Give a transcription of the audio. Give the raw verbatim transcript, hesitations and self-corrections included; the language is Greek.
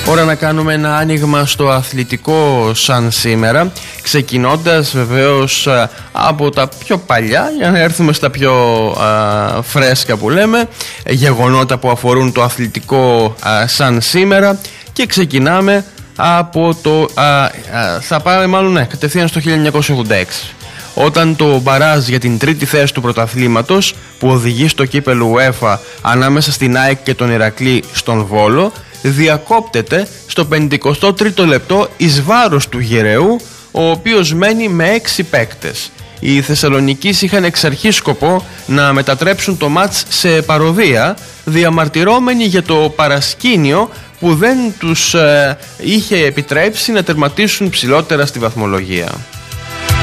Ώρα να κάνουμε ένα άνοιγμα στο αθλητικό σαν σήμερα, ξεκινώντας βεβαίως από τα πιο παλιά για να έρθουμε στα πιο α, φρέσκα που λέμε, γεγονότα που αφορούν το αθλητικό α, σαν σήμερα, και ξεκινάμε από το α, α, θα πάμε μάλλον ναι, κατευθείαν στο χίλια εννιακόσια ογδόντα έξι, όταν το μπαράζ για την τρίτη θέση του πρωταθλήματος που οδηγεί στο κύπελλο UEFA ανάμεσα στην ΑΕΚ και τον Ηρακλή στον Βόλο διακόπτεται στο πενηκοστό τρίτο λεπτό εις βάρος του Γεραιού, ο οποίος μένει με έξι παίκτες. Οι Θεσσαλονικείς είχαν εξ αρχής σκοπό να μετατρέψουν το μάτς σε παροδία, διαμαρτυρώμενοι για το παρασκήνιο που δεν τους ε, είχε επιτρέψει να τερματίσουν ψηλότερα στη βαθμολογία.